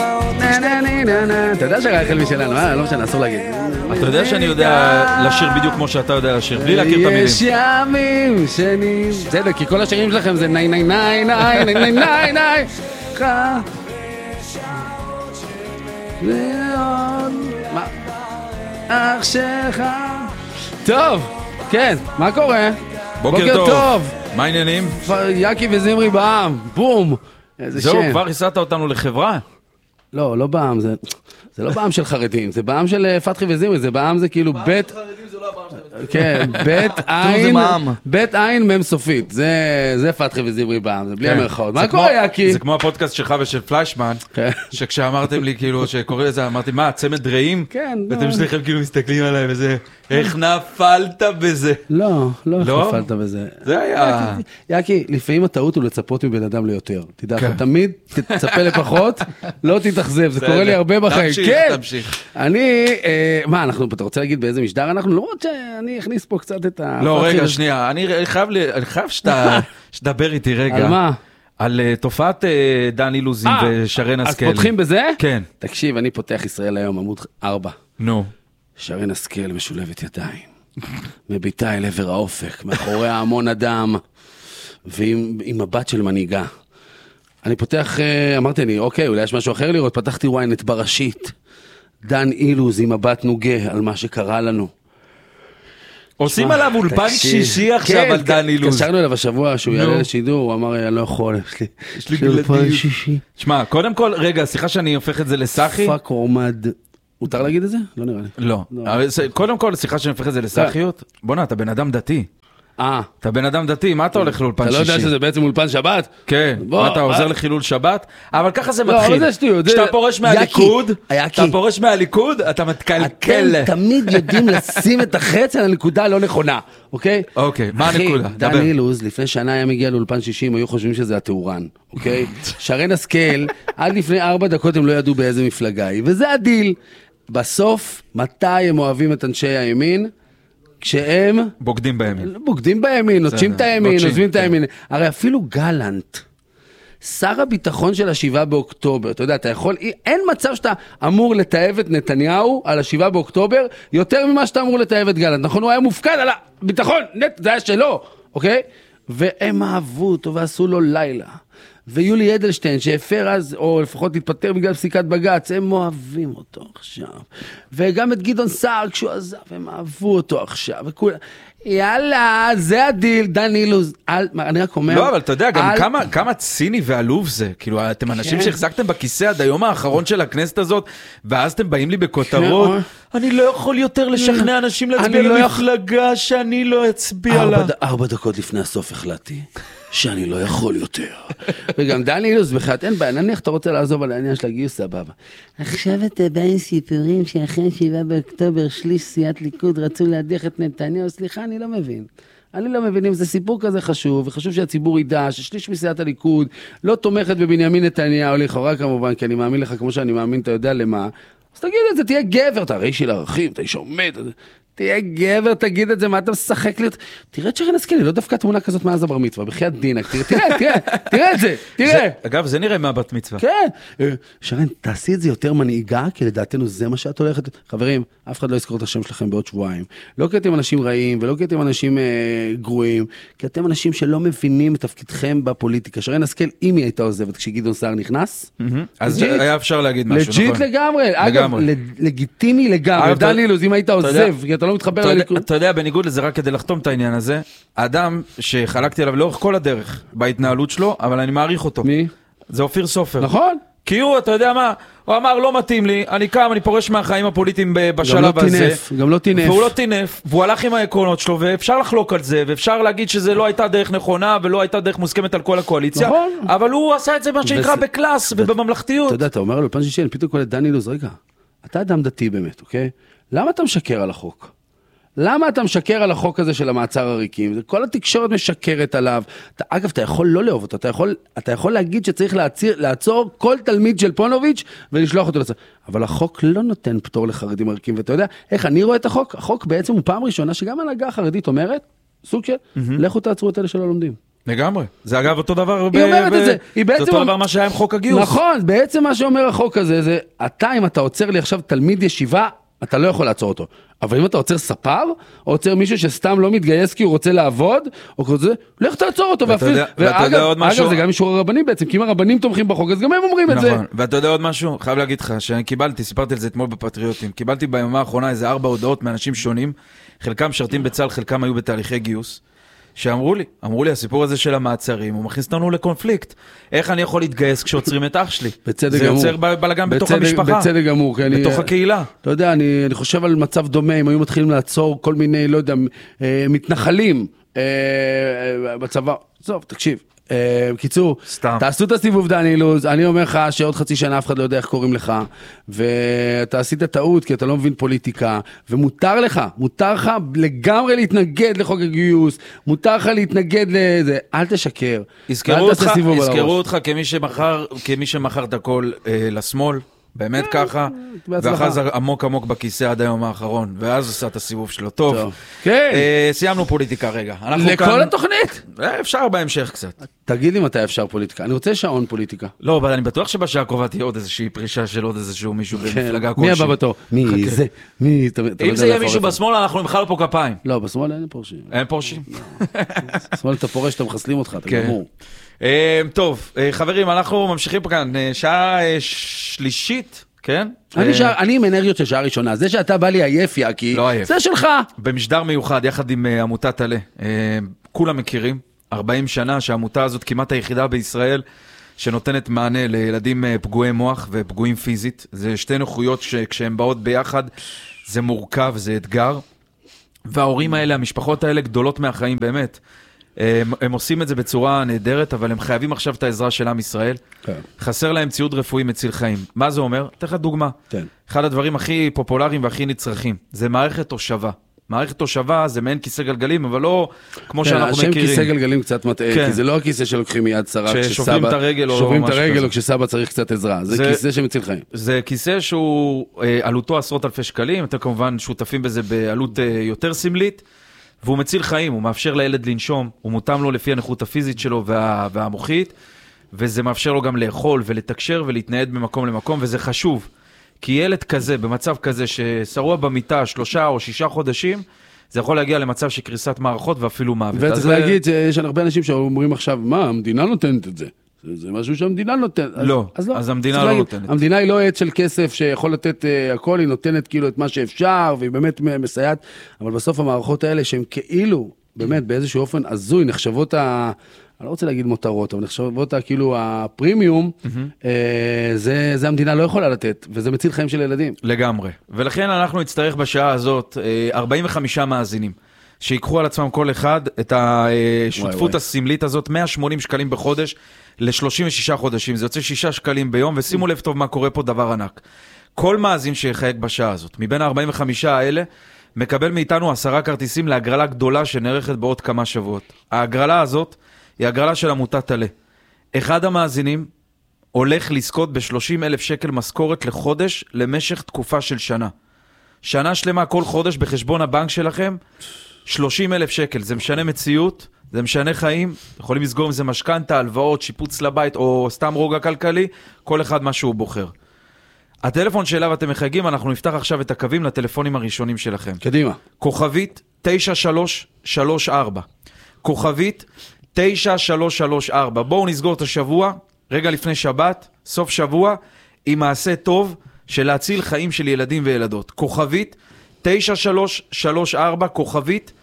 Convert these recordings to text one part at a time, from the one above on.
אתה יודע שרייכל משלנו, לא משנה, אסור להגיד. אתה יודע שאני יודע לשיר בדיוק כמו שאתה יודע לשיר, בלי להכיר את המילים. יש ימים שנים, בסדר, כי כל השירים שלכם זה ניי ניי ניי ניי ניי ניי ניי מה? אח שלך. טוב, כן, מה קורה? בוקר טוב. מה העניינים? יקי וזמרי בעם, בום. זהו, כבר הסעת אותנו לחברה? לא בעם, זה לא בעם של חרדים, זה בעם של פתחי וזמרי, זה בעם זה כאילו בית... כן, בית עין מם סופית, זה פתחי וזמרי בעם, זה בלי המרכאות. מה קורה, יקי? זה כמו הפודקאסט שלך ושל פליישמן, שכשאמרתם לי כאילו שקורא לזה, אמרתי, מה, צמד רעים? כן. ואתם שלכם כאילו מסתכלים עליי וזה, איך נפלת בזה? לא נפלת בזה. זה היה... יקי, לפעמים הטעות הוא לצפות מבן אדם ליותר. תדע לך, תמיד תצפה לפחות, לא תתאכזב, זה קורה לי הרבה בחיים. תמשיך. מה, אתה רוצה להגיד באיזה משדר אנחנו? למרות שאני אכניס פה קצת את ה... לא, רגע, שנייה, אני חייב שתדבר איתי רגע. על מה? על תופעת דן אילוזים ושרן השכל. אז פותחים בזה? כן. תקשיב, אני פותח ישראל היום, עמוד 4. נו. שרן השכל משולבת ידיים. מביטה אל עבר האופק, מאחורי המון אדם, ועם מבט של מנהיגה. אני פותח, אמרתי לי, אוקיי, אולי יש משהו אחר לראות, פתחתי ynet בראשית. דן אילוז עם מבט נוגה על מה שקרה לנו. עושים עליו אולפן שישי עכשיו על דן אילוז. קשרנו אליו השבוע שהוא יעלה לשידור, הוא אמר, אני לא יכול, יש לי אולפן שישי. שמע, קודם כל, רגע, סליחה שאני הופך את זה לסחי. פאק עומד. מותר להגיד את זה? לא נראה לי. לא. קודם כל, סליחה שאני הופך את זה לסחיות. בוא'נה, אתה בן אדם דתי. אתה בן אדם דתי, מה אתה הולך לאולפן שישי? אתה לא יודע שזה בעצם אולפן שבת? כן, מה אתה עוזר לחילול שבת? אבל ככה זה לא, מתחיל. אבל זה שטויות. כשאתה פורש מהליכוד, אתה מתקלקל. אתם תמיד יודעים לשים את החץ על הנקודה הלא נכונה, אוקיי? אוקיי, מה הנקודה? אחי, דן אילוז, לפני שנה היה מגיע לאולפן שישי, הם היו חושבים שזה התאורן, אוקיי? שרן השכל, עד לפני 4 דקות הם לא ידעו באיזה מפלגה היא, וזה הדיל. בסוף, מתי הם אוהבים את אנשי הימין? כשהם... בוגדים בימין. בוגדים בימין, נוטשים את הימין, עוזבים את הימין. הרי אפילו גלנט, שר הביטחון של 7 באוקטובר, אתה יודע, אתה יכול, אין מצב שאתה אמור לתאב את נתניהו על 7 באוקטובר, יותר ממה שאתה אמור לתאב את גלנט. נכון, הוא היה מופקד על הביטחון, זה היה שלו, אוקיי? והם אהבו אותו ועשו לו לילה. ויולי אדלשטיין שהפר אז, או לפחות התפטר בגלל פסיקת בג"ץ, הם אוהבים אותו עכשיו. וגם את גדעון סער כשהוא עזב, הם אהבו אותו עכשיו. יאללה, זה הדיל, דן אילוז. אני רק אומר... לא, אבל אתה יודע, גם כמה ציני ועלוב זה. כאילו, אתם אנשים שהחזקתם בכיסא עד היום האחרון של הכנסת הזאת, ואז אתם באים לי בכותרות, אני לא יכול יותר לשכנע אנשים להצביע למפלגה שאני לא אצביע לה. 4 דקות לפני הסוף החלטתי. שאני לא יכול יותר. וגם דן אילוז בכלל, אין בעיה, נניח אתה רוצה לעזוב על העניין של הגיוס, סבבה. עכשיו אתה בא עם סיפורים שאחרי 7 באוקטובר שליש סיעת ליכוד רצו להדיח את נתניהו, סליחה, אני לא מבין. אני לא מבין אם זה סיפור כזה חשוב, וחשוב שהציבור ידע ששליש מסיעת הליכוד לא תומכת בבנימין נתניהו, לכאורה כמובן, כי אני מאמין לך כמו שאני מאמין, אתה יודע למה. אז תגיד את זה, תהיה גבר, אתה הרי איש של ערכים, אתה איש עומד, תהיה גבר, תגיד את זה, מה אתה משחק לי? תראה את שרן השכל, לא דווקא תמונה כזאת מאז הבר מצווה, בחייאת דינק, תראה את זה, תראה. אגב, זה נראה מהבת מצווה. כן. שרן, תעשי את זה יותר מנהיגה, כי לדעתנו זה מה שאת הולכת. חברים, אף אחד לא יזכור את השם שלכם בעוד שבועיים. לא כי אתם אנשים רעים, ולא כי אתם אנשים גרועים, כי אתם אנשים שלא מבינים את תפקידכם בפוליטיקה. שרן השכל, אם היא הייתה עוזבת כשגדעון סער נכנס, אז היה אפשר להגיד משהו, נכון? לג'יט לגמרי. אגב, לגיטימי לגמרי. דן אילוז, אם היית עוזב, כי אתה לא מתחבר לליכוד. אתה יודע, בניגוד לזה, רק כדי לחתום את העניין הזה, האדם שחלקתי עליו לאורך כל הדרך בהתנהלות שלו, אבל אני מעריך אותו. מי? זה אופיר סופר. נכון. כי הוא, אתה יודע מה, הוא אמר, לא מתאים לי, אני קם, אני פורש מהחיים הפוליטיים בשלב הזה. גם לא טינף. והוא לא טינף, והוא הלך עם העקרונות שלו, ואפשר לחלוק על זה, ואפשר להגיד שזה לא הייתה דרך נכונה, ולא הייתה דרך מוסכמת על כל הקואליציה, נכון. אבל הוא עשה את זה מה שנקרא בקלאס ובממלכתיות. אתה יודע, אתה אומר לו, פן שישי, אני פתאום קורא את דן אילוז, רגע, אתה אדם דתי באמת, אוקיי? למה אתה משקר על החוק? למה אתה משקר על החוק הזה של המעצר הריקים? כל התקשורת משקרת עליו. אגב, אתה יכול לא לאהוב אותו, אתה יכול להגיד שצריך לעצור כל תלמיד של פונוביץ' ולשלוח אותו לצר. אבל החוק לא נותן פטור לחרדים הריקים, ואתה יודע, איך אני רואה את החוק? החוק בעצם הוא פעם ראשונה שגם ההנהגה החרדית אומרת, סוג של, לכו תעצרו את אלה שלא לומדים. לגמרי. זה אגב אותו דבר. היא אומרת את זה. זה אותו דבר מה שהיה עם חוק הגיוס. נכון, בעצם מה שאומר החוק הזה, זה, אם אתה עוצר לי עכשיו תלמיד ישיבה, אתה לא יכול לעצור אותו. אבל אם אתה עוצר ספר, או עוצר מישהו שסתם לא מתגייס כי הוא רוצה לעבוד, או כזה, לך תעצור אותו. ואגב, זה גם אישור הרבנים בעצם, כי אם הרבנים תומכים בחוק, אז גם הם אומרים את זה. נכון, ואתה יודע עוד משהו? חייב להגיד לך, שאני סיפרתי על זה אתמול בפטריוטים, קיבלתי ביממה האחרונה איזה 4 הודעות מאנשים שונים, חלקם משרתים בצה"ל, חלקם היו בתהליכי גיוס, שאמרו לי, הסיפור הזה של המעצרים, הוא מכניס אותנו לקונפליקט. איך אני יכול להתגייס כשעוצרים את אח שלי? זה יוצר בלגן בתוך המשפחה. בצדק גמור. בתוך הקהילה. אתה יודע, אני חושב על מצב דומה, אם היו מתחילים לעצור כל מיני, לא יודע, מתנחלים בצבא. טוב, תקשיב. בקיצור, תעשו את הסיבוב דני אילוז, אני אומר לך שעוד חצי שנה אף אחד לא יודע איך קוראים לך, ואתה עשית טעות כי אתה לא מבין פוליטיקה, ומותר לך לגמרי להתנגד לחוק הגיוס, מותר לך להתנגד לזה, אל תשקר. יזכרו אותך כמי שמכר את הכל לשמאל, באמת ככה, ואחז עמוק בכיסא עד היום האחרון, ואז עשה את הסיבוב שלו. טוב, סיימנו פוליטיקה רגע. לכל התוכנית? אפשר בהמשך קצת. תגיד לי מתי אפשר פוליטיקה, אני רוצה שעון פוליטיקה. לא, אבל אני בטוח שבשעה הקרובה תהיה עוד איזושהי פרישה של עוד איזשהו מישהו במפלגה כלשהי. מי הבא בתור? מי זה? אם זה יהיה מישהו בשמאל, אנחנו נמחא פה כפיים. לא, בשמאל אין פורשים. אין פורשים? בשמאל אתה פורש, אתה מחסלים אותך, אתה גמור. טוב, חברים, אנחנו ממשיכים פה כאן, שעה שלישית, כן? אני עם אנרגיות של שעה ראשונה, זה שאתה בא לי עייף יאקי, זה שלך. במשדר מיוחד, יחד עם עמותת עלה, כולם מכירים, 40 שנה שהעמותה הזאת כמעט היחידה בישראל, שנותנת מענה לילדים פגועי מוח ופגועים פיזית, זה שתי נכויות שכשהן באות ביחד, זה מורכב, זה אתגר, וההורים האלה, המשפחות האלה גדולות מהחיים באמת, הם עושים את זה בצורה נהדרת, אבל הם חייבים עכשיו את העזרה של עם ישראל. חסר להם ציוד רפואי מציל חיים. מה זה אומר? אתן לך דוגמה. אחד הדברים הכי פופולריים והכי נצרכים, זה מערכת תושבה. מערכת תושבה זה מעין כיסא גלגלים, אבל לא כמו שאנחנו מכירים. השם כיסא גלגלים קצת מטעה, כי זה לא הכיסא שלוקחים מיד שרה, ששוברים את הרגל או כשסבא צריך קצת עזרה. זה כיסא שמציל חיים. זה כיסא שהוא עלותו עשרות אלפי שקלים, אתם כמובן שותפים בזה בעלות יותר סמלית, והוא מציל חיים, הוא מאפשר לילד לנשום, הוא מותאם לו לפי הנכות הפיזית שלו והמוחית, וזה מאפשר לו גם לאכול ולתקשר ולהתנייד ממקום למקום, וזה חשוב, כי ילד כזה, במצב כזה ששרוע במיטה 3 או 6 חודשים, זה יכול להגיע למצב של קריסת מערכות ואפילו מוות. וצריך להגיד שיש הרבה אנשים שאומרים עכשיו, מה, המדינה נותנת את זה? זה משהו שהמדינה נותנת. לא, אז המדינה לא נותנת. המדינה היא לא עץ של כסף שיכול לתת הכל, היא נותנת כאילו את מה שאפשר, והיא באמת מסייעת, אבל בסוף המערכות האלה שהן כאילו, באמת באיזשהו אופן הזוי, נחשבות אני לא רוצה להגיד מותרות, אבל נחשבות כאילו הפרימיום, זה המדינה לא יכולה לתת, וזה מציל חיים של ילדים. לגמרי. ולכן אנחנו נצטרך בשעה הזאת 45 מאזינים. שיקחו על עצמם כל אחד את השותפות הסמלית הזאת, 180 שקלים בחודש ל-36 חודשים, זה יוצא 6 שקלים ביום, ושימו לב טוב מה קורה פה, דבר ענק. כל מאזין שיחייג בשעה הזאת, מבין ה-45 האלה, מקבל מאיתנו 10 כרטיסים להגרלה גדולה שנערכת בעוד כמה שבועות. ההגרלה הזאת היא הגרלה של עמותת עלה. אחד המאזינים הולך לזכות ב-30,000 שקל משכורת לחודש למשך תקופה של שנה. שנה שלמה כל חודש בחשבון הבנק שלכם, 30,000 שקל, זה משנה מציאות, זה משנה חיים, יכולים לסגור עם זה משכנתה, הלוואות, שיפוץ לבית או סתם רוגע כלכלי, כל אחד מה שהוא בוחר. הטלפון שאליו אתם מחייגים, אנחנו נפתח עכשיו את הקווים לטלפונים הראשונים שלכם. קדימה. כוכבית 9334. כוכבית 9334. בואו נסגור את השבוע, רגע לפני שבת, סוף שבוע, עם מעשה טוב של להציל חיים של ילדים וילדות. כוכבית 9334, כוכבית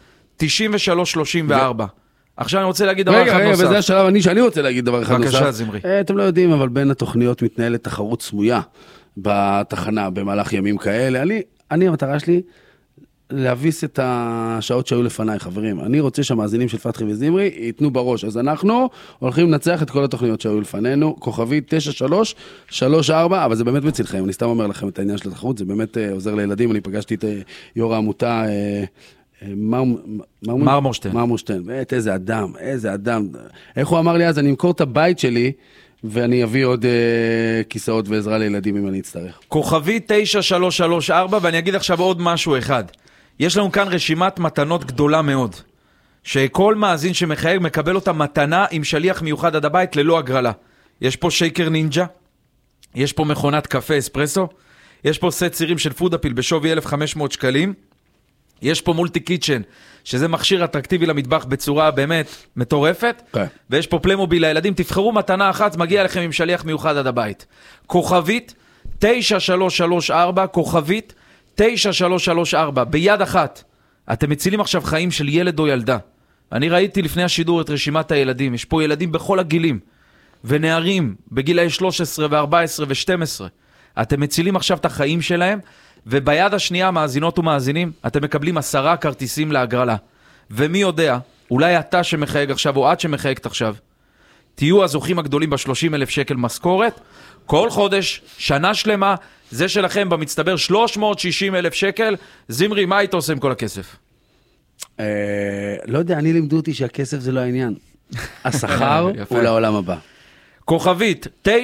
9334. עכשיו אני רוצה להגיד דבר אחד נוסף. וזה השלב שאני רוצה להגיד דבר אחד נוסף. בבקשה, זמרי. אתם לא יודעים, אבל בין התוכניות מתנהלת תחרות סמויה בתחנה, במהלך ימים כאלה. המטרה שלי להביס את השעות שהיו לפניי, חברים. אני רוצה שהמאזינים של פתחי וזמרי ייתנו בראש. אז אנחנו הולכים לנצח את כל התוכניות שהיו לפנינו. כוכבית 9334, אבל זה באמת מציל חיים. אני סתם אומר לכם את העניין של התחרות, זה באמת עוזר לילדים. אני פגשתי את יו"ר העמותה, מרמורשטיין. איזה אדם. איך הוא אמר לי אז, אני אמכור את הבית שלי, ואני אביא עוד כיסאות ועזרה לילדים אם אני אצטרך. כוכבית 9334, ואני אגיד עכשיו עוד משהו אחד. יש לנו כאן רשימת מתנות גדולה מאוד. שכל מאזין שמחייג מקבל אותה מתנה עם שליח מיוחד עד הבית ללא הגרלה. יש פה שייקר נינג'ה, יש פה מכונת קפה אספרסו, יש פה סט צירים של פודאפיל בשווי 1,500 שקלים, יש פה מולטי קיצ'ן, שזה מכשיר אטרקטיבי למטבח בצורה באמת מטורפת, ויש פה פליימוביל לילדים, תבחרו מתנה אחת, מגיע לכם עם שליח מיוחד עד הבית. כוכבית 9334, כוכבית 9334, ביד אחת. אתם מצילים עכשיו חיים של ילד או ילדה. אני ראיתי לפני השידור את רשימת הילדים, יש פה ילדים בכל הגילים, ונערים בגילאי 13 ו-14 ו-12. אתם מצילים עכשיו את החיים שלהם, וביד השנייה, מאזינות ומאזינים, אתם מקבלים 10 כרטיסים להגרלה. ומי יודע, אולי אתה שמחייג עכשיו, או את שמחייגת עכשיו, תהיו הזוכים הגדולים ב-30,000 שקל משכורת, כל חודש, שנה שלמה, זה שלכם במצטבר 360,000 שקל. זמרי, מה היית עושה עם כל הכסף? לא יודע, אני לימדו אותי שהכסף זה לא העניין. השכר הוא לעולם הבא. כוכבית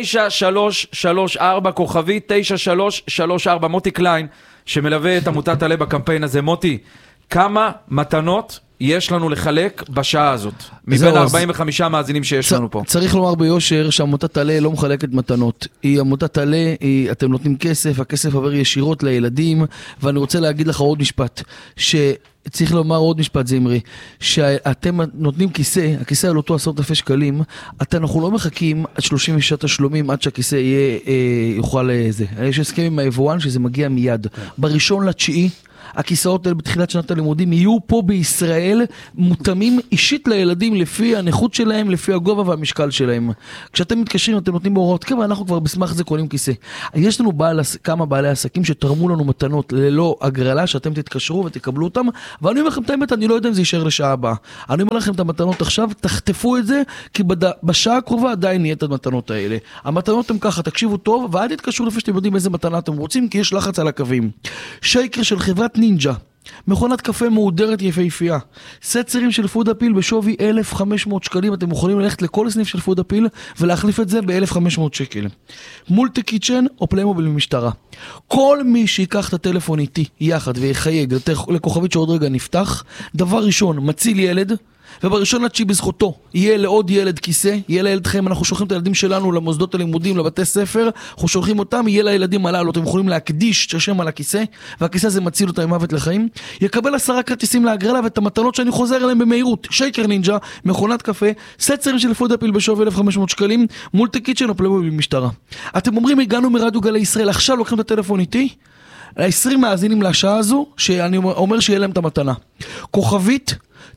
9334, כוכבית 9334, מוטי קליין, שמלווה את עמותת הלב בקמפיין הזה. מוטי, כמה מתנות יש לנו לחלק בשעה הזאת, מבין 45 מאזינים שיש לנו פה? צריך לומר ביושר שעמותת הלב לא מחלקת מתנות. היא עמותת הלב, אתם נותנים כסף, הכסף עובר ישירות לילדים, ואני רוצה להגיד לך עוד משפט, צריך לומר עוד משפט זמרי, שאתם נותנים כיסא, הכיסא על אותו 10,000 שקלים, אנחנו לא מחכים עד 36 תשלומים עד שהכיסא יוכל לזה. יש הסכם עם היבואן שזה מגיע מיד. ב1.9 הכיסאות האלה בתחילת שנת הלימודים יהיו פה בישראל מותאמים אישית לילדים לפי הנכות שלהם, לפי הגובה והמשקל שלהם. כשאתם מתקשרים, אתם נותנים בהוראות קבע, אנחנו כבר בסמך זה קונים כיסא. יש לנו כמה בעלי עסקים שתרמו לנו מתנות ללא הגרלה, שאתם תתקשרו ותקבלו אותם, ואני אומר לכם את האמת, אני לא יודע אם זה יישאר לשעה הבאה. אני אומר לכם את המתנות עכשיו, תחטפו את זה, כי בשעה הקרובה עדיין נהיה את המתנות האלה. המתנות הם ככה, תקשיבו טוב, ואל תתקשרו לפי שאתם יודעים איזה מתנה אתם רוצים, כי יש לחץ על הקווים. שייקר של חברת נינג'ה, מכונת קפה מהודרת יפהפייה, סט צירים של פודאפיל בשווי 1,500 שקלים, אתם יכולים ללכת לכל סניף של פודאפיל ולהחליף את זה ב-1,500 שקל. מולטי קיצ'ן או פליימוביל ממשטרה. כל מי שיקח את הטלפון איתי יחד ויחייג לכוכבית שעוד רגע נפתח, דבר ראשון, מציל ילד, וב1.9 בזכותו יהיה לעוד ילד כיסא, יהיה לילדכם, אנחנו שולחים את הילדים שלנו למוסדות הלימודים, לבתי ספר, אנחנו שולחים אותם, יהיה לילדים הללו, אתם יכולים להקדיש את השם על הכיסא, והכיסא הזה מציל אותם ממוות לחיים, יקבל 10 כרטיסים להגרלה, ואת המתנות שאני חוזר אליהם במהירות, שייקר נינג'ה, מכונת קפה, סט צירים של פודאפיל בשווי 1,500 שקלים, מולטי קיצ'ן או פליימוביל משטרה. אתם אומרים, הגענו מרדיו גלי ישראל, עכשיו לוקחים את הטלפון איתי, 20 מאזינים לשעה הזו, שאני אומר שיהיה להם את המתנה. כוכבית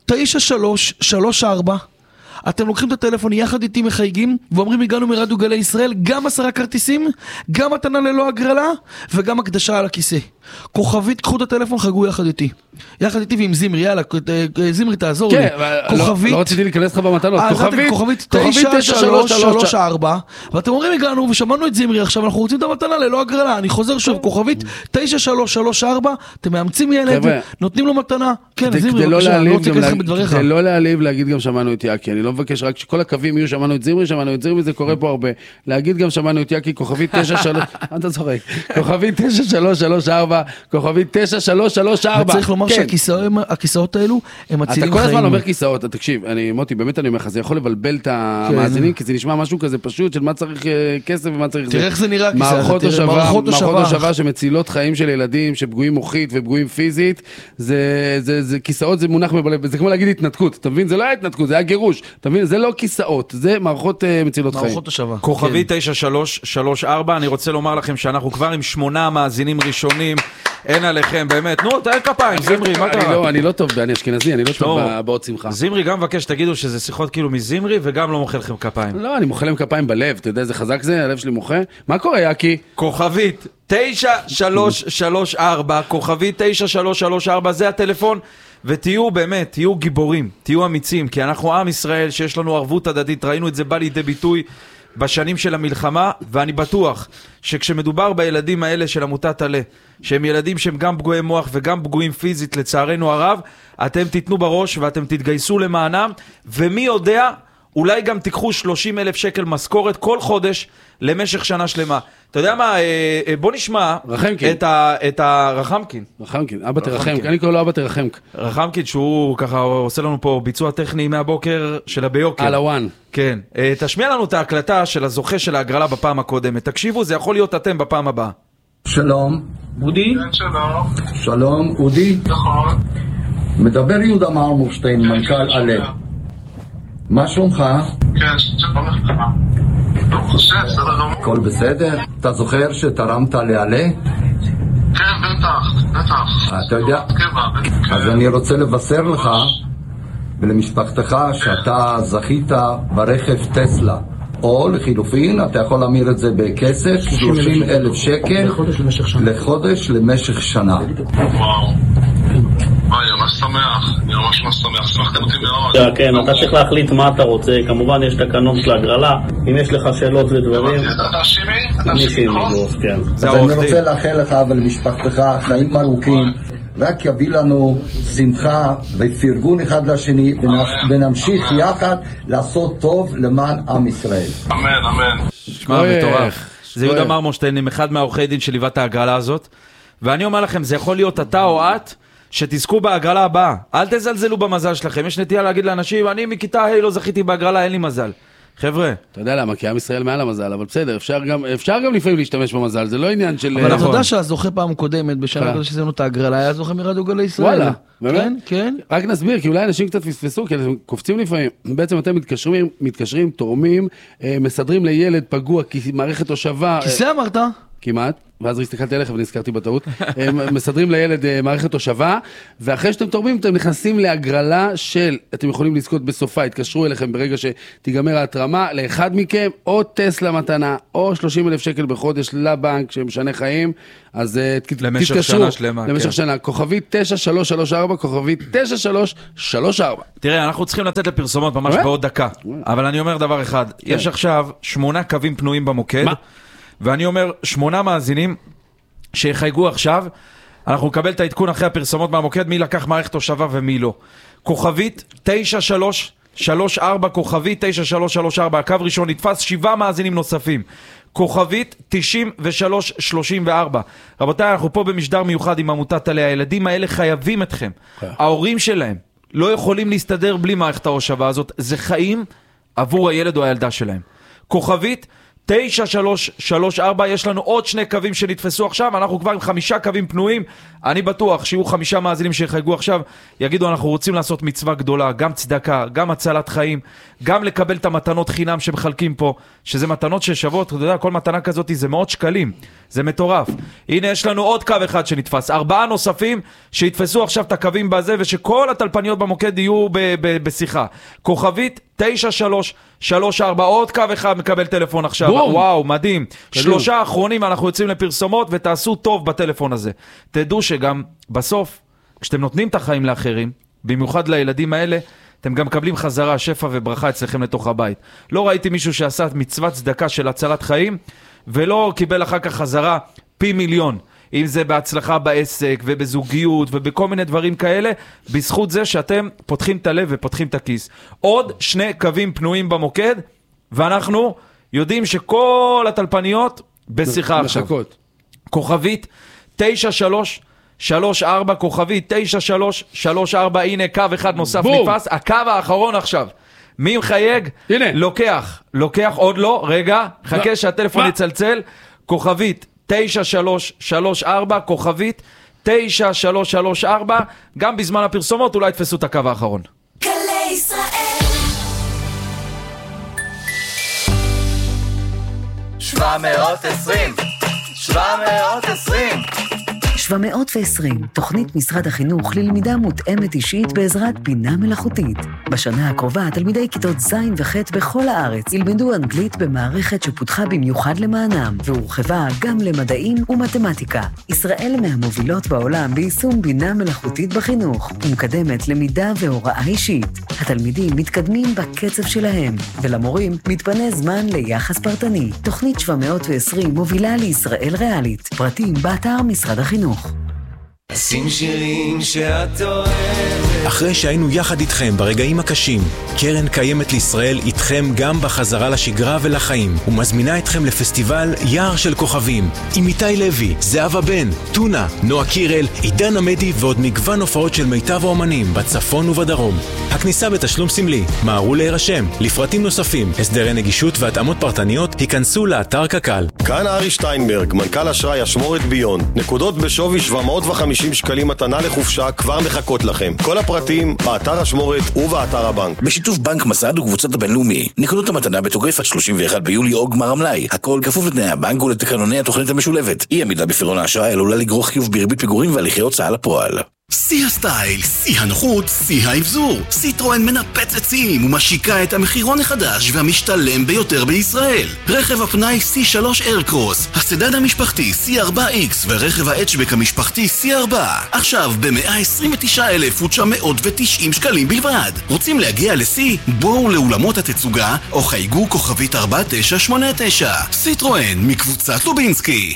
9334, אתם לוקחים את הטלפון יחד איתי מחייגים ואומרים הגענו מרדיו גלי ישראל, גם 10 כרטיסים, גם מתנה ללא הגרלה וגם הקדשה על הכיסא. כוכבית, קחו את הטלפון, חגו יחד איתי ועם זמרי, יאללה, זמרי תעזור לי. כוכבית, לא רציתי להיכנס לך במתנות. כוכבית 9334, ואתם אומרים הגענו ושמענו את זמרי, עכשיו אנחנו רוצים את המתנה ללא הגרלה. אני חוזר שוב, כוכבית 9334, אתם מאמצים ילד, נותנים לו מתנה. כן, זמרי, בבקשה, לא רוצה להיכנס בדבריך. זה לא להעליב להגיד גם שמענו את יאקי, אני לא מבקש רק שכל הקווים יהיו שמענו את זמרי, זה קורה פה הרבה. להגיד גם שמענו את יאקי, כוכבית 9334, כוכבית 9334. צריך לומר שהכיסאות האלו הם מצילים חיים. אתה כל הזמן אומר כיסאות, תקשיב, מוטי, באמת אני אומר לך, זה יכול לבלבל את המאזינים, כי זה נשמע משהו כזה פשוט של מה צריך כסף ומה צריך זה. תראה איך זה נראה, מערכות הושבה שמצילות חיים של ילדים, שפגועים מוחית ופגועים פיזית, זה כיסאות, זה מונח מבלבל, זה כמו להגיד התנתקות, אתה מבין? זה לא היה התנתקות, זה היה גירוש, אתה מבין? זה לא כיסאות, זה מערכות מצילות חיים. מערכות הושבה. כוכבי 9334, אני רוצה לומר לכם שאנחנו כבר עם 8 מאזינים ראשונים, אין עליכם, באמת. נו, תאר כפיים, זמרי, מה קרה? אני לא טוב, אני אשכנזי, אני לא טוב באות שמחה. זמרי גם מבקש, תגידו שזה שיחות כאילו מזמרי, וגם לא מוחה לכם כפיים. לא, אני מוחה להם כפיים בלב, אתה יודע איזה חזק זה, הלב שלי מוחה. מה קורה, יאקי? כוכבית 9334, כוכבית 9334, זה הטלפון, ותהיו באמת, תהיו גיבורים, תהיו אמיצים, כי אנחנו עם ישראל שיש לנו ערבות הדדית, ראינו את זה בא לידי ביטוי בשנים של המלחמה, ואני בטוח שכשמדובר בילדים האלה של עמותת עלה, שהם ילדים שהם גם פגועי מוח וגם פגועים פיזית לצערנו הרב, אתם תיתנו בראש ואתם תתגייסו למענם, ומי יודע, אולי גם תיקחו 30,000 שקל משכורת כל חודש למשך שנה שלמה. אתה יודע מה, בוא נשמע את הרחמקין. רחמקין, אבא תרחמק, אני קורא לו אבא תרחמק. רחמקין שהוא ככה עושה לנו פה ביצוע טכני מהבוקר של הביוקר. על הוואן. כן, תשמיע לנו את ההקלטה של הזוכה של ההגרלה בפעם הקודמת. תקשיבו, זה יכול להיות אתם בפעם הבאה. שלום. אודי? כן, שלום. שלום, אודי? נכון. מדבר יהודה מרמורשטיין, מנכ"ל עלה. מה שלומך? כן, שלום לך. ברוך השם, בסדר גמור. הכל בסדר? אתה זוכר שתרמת לעלה? כן, בטח. אתה יודע? אז אני רוצה לבשר לך ולמשפחתך שאתה זכית ברכב טסלה. או לחילופין, אתה יכול להמיר את זה בכסף, 30,000 שקל לחודש למשך שנה. וואו. אני ממש שמח, שמחתם אותי מאוד. כן, אתה צריך להחליט מה אתה רוצה, כמובן יש תקנון של הגרלה, אם יש לך שאלות ודברים... אתה שימי? אני שימי, כן. אז אני רוצה לאחל לך ולמשפחתך חיים ארוכים, רק יביא לנו שמחה ופרגון אחד לשני, ונמשיך יחד לעשות טוב למען עם ישראל. אמן. שמע, מטורף. זה יהודה מרמורשטיין, אחד מהעורכי דין שליווה את ההגרלה הזאת, ואני אומר לכם, זה יכול להיות אתה או את, שתזכו בהגרלה הבאה. אל תזלזלו במזל שלכם. יש נטייה להגיד לאנשים, אני מכיתה ה' לא זכיתי בהגרלה, אין לי מזל. חבר'ה. אתה יודע למה, כי עם ישראל מעל המזל, אבל בסדר, אפשר גם לפעמים להשתמש במזל, זה לא עניין של... אבל אתה יודע שהזוכה פעם קודמת, בשנה כזאת שזינו את ההגרלה, היה זוכה מרדיו גלי ישראל. וואלה, באמת? כן. רק נסביר, כי אולי אנשים קצת פספסו, כי אתם קופצים לפעמים. בעצם אתם מתקשרים, תורמים, מסדרים לילד פגוע, מערכת תושבה... כיסא אמרת? כמעט, ואז הסתכלתי עליך ונזכרתי בטעות, מסדרים לילד מערכת תושבה, ואחרי שאתם תורמים, אתם נכנסים להגרלה של, אתם יכולים לזכות בסופה, התקשרו אליכם ברגע שתיגמר ההתרמה, לאחד מכם, או טסלה מתנה, או 30,000 שקל בחודש לבנק, שמשנה חיים, אז למשך שנה שלמה. למשך שנה, כוכבית 9334, כוכבית 9334. תראה, אנחנו צריכים לצאת לפרסומות ממש בעוד דקה, אבל אני אומר דבר אחד, יש עכשיו 8 קווים פנויים במוקד, ואני אומר, 8 מאזינים שיחייגו עכשיו, אנחנו נקבל את העדכון אחרי הפרסומות מהמוקד, מי לקח מערכת תושבה ומי לא. כוכבית 9334, כוכבית 9334, הקו ראשון נתפס, 7 מאזינים נוספים. כוכבית 9334. רבותיי, אנחנו פה במשדר מיוחד עם עמותת עלה. הילדים האלה חייבים אתכם. ההורים שלהם לא יכולים להסתדר בלי מערכת ההושבה הזאת. זה חיים עבור הילד או הילדה שלהם. כוכבית 9334, יש לנו עוד 2 קווים שנתפסו עכשיו, אנחנו כבר עם 5 קווים פנויים, אני בטוח שיהיו 5 מאזינים שיחייגו עכשיו, יגידו אנחנו רוצים לעשות מצווה גדולה, גם צדקה, גם הצלת חיים, גם לקבל את המתנות חינם שמחלקים פה, שזה מתנות ששוות, אתה יודע, כל מתנה כזאת זה 100 שקלים, זה מטורף. הנה יש לנו עוד קו אחד שנתפס, 4 נוספים שיתפסו עכשיו את הקווים בזה, ושכל הטלפניות במוקד יהיו בשיחה. כוכבית 9334, עוד קו אחד מקבל טלפון עכשיו. בום. וואו, מדהים. 3 האחרונים אנחנו יוצאים לפרסומות, ותעשו טוב בטלפון הזה. תדעו שגם בסוף, כשאתם נותנים את החיים לאחרים, במיוחד לילדים האלה, אתם גם מקבלים חזרה, שפע וברכה אצלכם לתוך הבית. לא ראיתי מישהו שעשה מצוות צדקה של הצלת חיים, ולא קיבל אחר כך חזרה פי מיליון. אם זה בהצלחה בעסק ובזוגיות ובכל מיני דברים כאלה, בזכות זה שאתם פותחים את הלב ופותחים את הכיס. עוד 2 קווים פנויים במוקד, ואנחנו יודעים שכל הטלפניות בשיחה עכשיו. כוכבית 9334, כוכבית 9334, הנה קו אחד נוסף נתפס, הקו האחרון עכשיו. מי מחייג? הנה. לוקח, עוד לא, רגע, חכה שהטלפון יצלצל, כוכבית 9334, כוכבית 9334, גם בזמן הפרסומות אולי תפסו את הקו האחרון. גלי ישראל 720 720, תוכנית משרד החינוך ללמידה מותאמת אישית בעזרת בינה מלאכותית. בשנה הקרובה, תלמידי כיתות ז' וח' בכל הארץ ילמדו אנגלית במערכת שפותחה במיוחד למענם, והורחבה גם למדעים ומתמטיקה. ישראל מהמובילות בעולם ביישום בינה מלאכותית בחינוך, ומקדמת למידה והוראה אישית. התלמידים מתקדמים בקצב שלהם, ולמורים מתפנה זמן ליחס פרטני. תוכנית 720 מובילה לישראל ריאלית. פרטים באתר משרד החינוך. שים שירים שאת אוהבת. אחרי שהיינו יחד איתכם ברגעים הקשים, קרן קיימת לישראל איתכם גם בחזרה לשגרה ולחיים, ומזמינה אתכם לפסטיבל יער של כוכבים, עם איתי לוי, זהבה בן, טונה, נועה קירל, עידן עמדי ועוד מגוון הופעות של מיטב האומנים בצפון ובדרום. הכניסה בתשלום סמלי, מהרו להירשם. לפרטים נוספים, הסדרי נגישות והתאמות פרטניות, היכנסו לאתר קק"ל. כאן ארי שטיינברג, מנכ"ל אשראי אשמורת ביון. נקודות בשווי 750 שקלים מתנה לחופשה כבר מחכות לכם. כל הפרטים באתר אשמורת ובאתר הבנק. בשיתוף בנק מסד וקבוצת הבינלאומי. נקודות המתנה בתוקף עד 31 ביולי או גמר המלאי. הכל כפוף לתנאי הבנק ולתקנוני התוכנית המשולבת. אי עמידה בפירעון האשראי עלולה לגרור חיוב בריבית פיגורים והליכי הוצאה לפועל. שיא הסטייל, שיא הנוחות, שיא האבזור. סיטרואן מנפצת שיאים ומשיקה את המחירון החדש והמשתלם ביותר בישראל. רכב הפנאי C3 איירקרוס, הסדן המשפחתי C4X ורכב ההטשבק המשפחתי C4. עכשיו ב-129,990 שקלים בלבד. רוצים להגיע לשיא? בואו לאולמות התצוגה או חייגו כוכבית 4989. סיטרואן מקבוצת לובינסקי.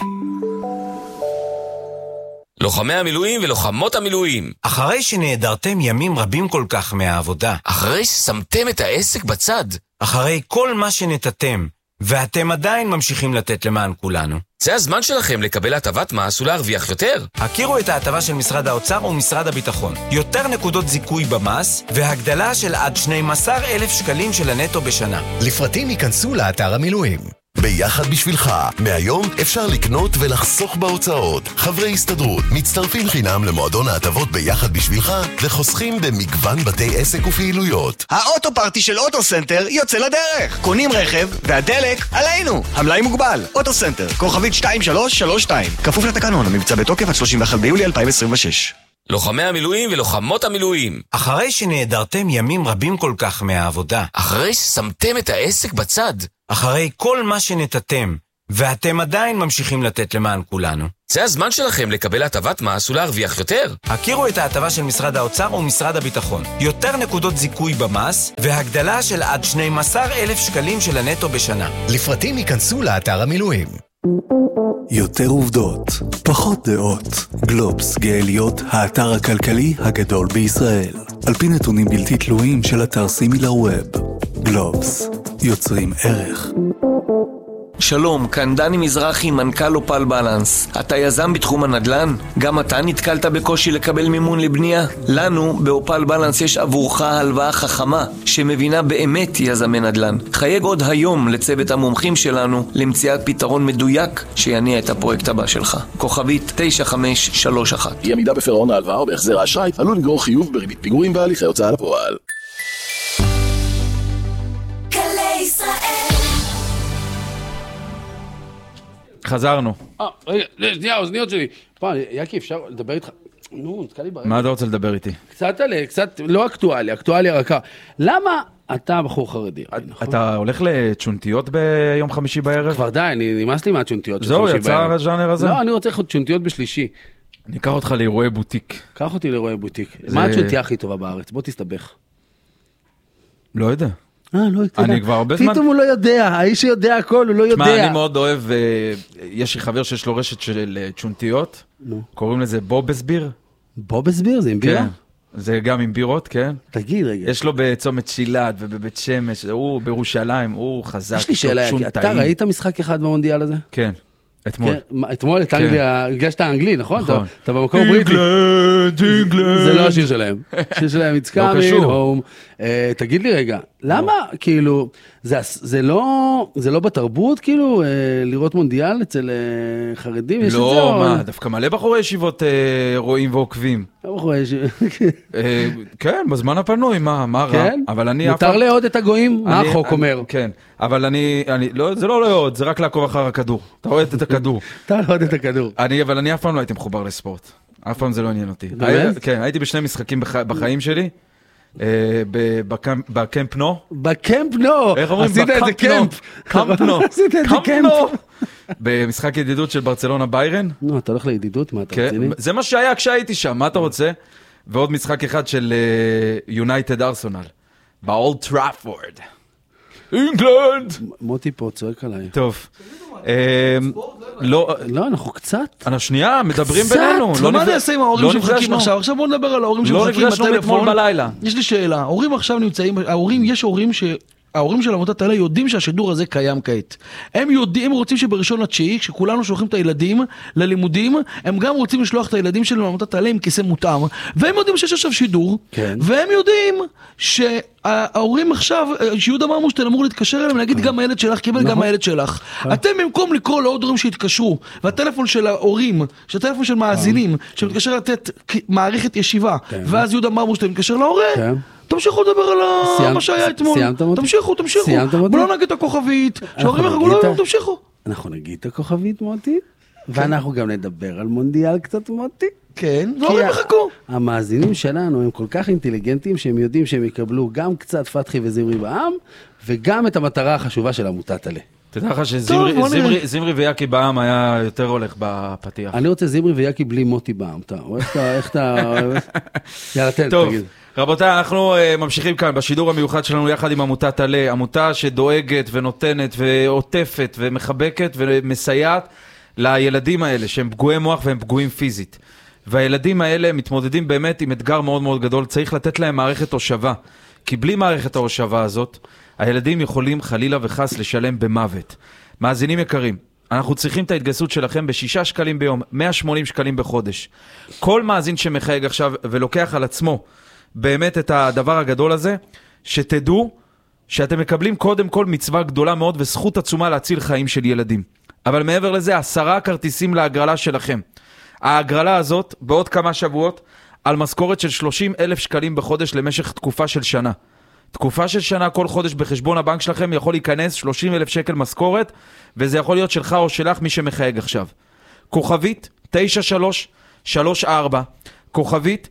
לוחמי המילואים ולוחמות המילואים. אחרי שנעדרתם ימים רבים כל כך מהעבודה. אחרי ששמתם את העסק בצד. אחרי כל מה שנתתם, ואתם עדיין ממשיכים לתת למען כולנו. זה הזמן שלכם לקבל הטבת מס ולהרוויח יותר. הכירו את ההטבה של משרד האוצר ומשרד הביטחון. יותר נקודות זיכוי במס, והגדלה של עד 12,000 שקלים של הנטו בשנה. לפרטים ייכנסו לאתר המילואים. ביחד בשבילך, מהיום אפשר לקנות ולחסוך בהוצאות. חברי הסתדרות מצטרפים חינם למועדון ההטבות ביחד בשבילך וחוסכים במגוון בתי עסק ופעילויות. האוטו פארטי של אוטו סנטר יוצא לדרך. קונים רכב והדלק עלינו. המלאי מוגבל. אוטו סנטר, כוכבית 2332. כפוף לתקנון, המבצע בתוקף עד 31 ביולי 2026. לוחמי המילואים ולוחמות המילואים. אחרי שנעדרתם ימים רבים כל כך מהעבודה. אחרי ששמתם את העסק בצד. אחרי כל מה שנתתם, ואתם עדיין ממשיכים לתת למען כולנו. זה הזמן שלכם לקבל הטבת מס ולהרוויח יותר. הכירו את ההטבה של משרד האוצר ומשרד הביטחון. יותר נקודות זיכוי במס, והגדלה של עד 12,000 שקלים של הנטו בשנה. לפרטים ייכנסו לאתר המילואים. יותר עובדות, פחות דעות. גלובס גאה להיות האתר הכלכלי הגדול בישראל. על פי נתונים בלתי תלויים של אתר סימילר ווב. גלובס, יוצרים ערך. שלום, כאן דני מזרחי, מנכ"ל אופל בלנס. אתה יזם בתחום הנדל"ן? גם אתה נתקלת בקושי לקבל מימון לבנייה? לנו, באופל בלנס, יש עבורך הלוואה חכמה, שמבינה באמת יזמי נדל"ן. חייג עוד היום לצוות המומחים שלנו, למציאת פתרון מדויק שיניע את הפרויקט הבא שלך. כוכבית 9531. אי עמידה בפירעון ההלוואה או בהחזר האשראי עלול לגרור חיוב בריבית פיגורים והליכי הוצאה לפועל. חזרנו. רגע, שנייה, האוזניות שלי. פעם, יקי, אפשר לדבר איתך? נו, נתקע לי ברקע. מה אתה רוצה לדבר איתי? קצת לא אקטואליה רכה. למה אתה בחור חרדי? אתה הולך לצ'ונטיות ביום חמישי בערב? כבר די, נמאס לי מהצ'ונטיות. זהו, יצא הז'אנר הזה? לא, אני רוצה צ'ונטיות בשלישי. אני אקח אותך לאירועי בוטיק. קח אותי לאירועי בוטיק. מה הצ'ונטיה הכי טובה בארץ? בוא תסתבך. לא יודע. לא יודע. אני כבר הרבה זמן... פתאום הוא לא יודע, האיש שיודע הכל, הוא לא יודע. מה, אני מאוד אוהב, יש לי חבר שיש לו רשת של צ'ונטיות, קוראים לזה בובסביר. בובסביר? זה עם בירה? כן, זה גם עם בירות, כן. תגיד רגע. יש לו בצומת שילת ובבית שמש, הוא בירושלים, הוא חזק. יש לי שאלה, אתה ראית משחק אחד במונדיאל הזה? כן. אתמול. אתמול את אנגליה, הגשת האנגלי, נכון? נכון. אתה במקום בריטי. אינגלנד. זה לא השיר שלהם. השיר שלהם, It's coming home. תגיד לי רגע, למה, כאילו, זה לא בתרבות, כאילו, לראות מונדיאל אצל חרדים? לא, מה, דווקא מלא בחורי ישיבות רואים ועוקבים. בחורי ישיבות. כן, בזמן הפנוי, מה רע? מותר לעוד את הגויים? מה החוק אומר? כן, אבל זה לא לעוד, זה רק לעקוב אחר הכדור. אתה רואה את הכדור. אתה לעוד את הכדור. אבל אני אף פעם לא הייתי מחובר לספורט. אף פעם זה לא עניין אותי. כן, הייתי בשני משחקים בחיים שלי. בקמפ נו. בקמפ נו. איך אומרים? עשית את זה קמפ. קמפ נו. עשית את זה קמפ. במשחק ידידות של ברצלונה ביירן. נו, אתה הולך לידידות, מה אתה רציני? זה מה שהיה כשהייתי שם, מה אתה רוצה? ועוד משחק אחד של יונייטד ארסנל. באולד טראפורד. אינגלנד! מוטי פה צועק עליי. טוב. לא, אנחנו קצת. שנייה, מדברים בינינו. מה אני אעשה עם ההורים שמחכים עכשיו? עכשיו בוא נדבר על ההורים שמחכים בטלפון. לא נפגשנו אתמול בלילה. יש לי שאלה, ההורים עכשיו נמצאים, יש הורים ההורים של עמותת עלה יודעים שהשידור הזה קיים כעת. הם יודעים, הם רוצים שבראשון לתשיעי, כשכולנו שולחים את הילדים ללימודים, הם גם רוצים לשלוח את הילדים שלהם לעמותת עלה עם כיסא מותאם, והם יודעים שיש עכשיו שידור, והם יודעים שההורים עכשיו, שיהודה מרמושטיין אמור להתקשר אליהם, להגיד גם הילד שלך קיבל, גם הילד שלך. אתם במקום לקרוא לעוד הורים שהתקשרו, והטלפון של ההורים, שהטלפון של מאזינים, שמתקשר לתת מערכת ישיבה, ואז יהודה מרמושטיין מתקשר להורה, תמשיכו לדבר על מה שהיה אתמול. תמשיכו. בוא לא נגיד את הכוכבית. שההורים יחכו, לא, תמשיכו. אנחנו נגיד את הכוכבית, מוטי, ואנחנו גם נדבר על מונדיאל קצת, מוטי. כן, וההורים יחכו. המאזינים שלנו הם כל כך אינטליגנטים שהם יודעים שהם יקבלו גם קצת פתחי וזמרי בעם, וגם את המטרה החשובה של עמותת עלה. תדע לך שזמרי ויקי בעם היה יותר הולך בפתיח. אני רוצה זמרי ויקי בלי מוטי בעם. איך אתה... יאללה, תגיד. רבותיי, אנחנו ממשיכים כאן בשידור המיוחד שלנו יחד עם עמותת עלה, עמותה שדואגת ונותנת ועוטפת ומחבקת ומסייעת לילדים האלה שהם פגועי מוח והם פגועים פיזית. והילדים האלה מתמודדים באמת עם אתגר מאוד מאוד גדול, צריך לתת להם מערכת הושבה, כי בלי מערכת ההושבה הזאת, הילדים יכולים חלילה וחס לשלם במוות. מאזינים יקרים, אנחנו צריכים את ההתגייסות שלכם ב6 שקלים ביום, 180 שקלים בחודש. כל מאזין שמחייג עכשיו ולוקח על עצמו באמת את הדבר הגדול הזה, שתדעו שאתם מקבלים קודם כל מצווה גדולה מאוד וזכות עצומה להציל חיים של ילדים. אבל מעבר לזה, 10 כרטיסים להגרלה שלכם. ההגרלה הזאת בעוד כמה שבועות על משכורת של 30,000 שקלים בחודש למשך תקופה של שנה. תקופה של שנה, כל חודש בחשבון הבנק שלכם יכול להיכנס 30,000 שקל משכורת, וזה יכול להיות שלך או שלך מי שמחייג עכשיו. כוכבית 9334, כוכבית